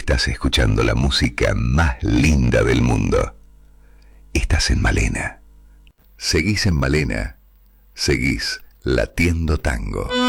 Estás escuchando la música más linda del mundo. Estás en Malena. Seguís en Malena. Seguís latiendo tango.